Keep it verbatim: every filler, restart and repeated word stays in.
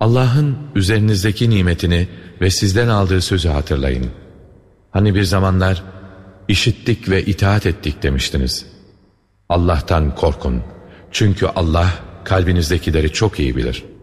Allah'ın üzerinizdeki nimetini ve sizden aldığı sözü hatırlayın. Hani bir zamanlar işittik ve itaat ettik demiştiniz. Allah'tan korkun. Çünkü Allah kalbinizdekileri çok iyi bilir.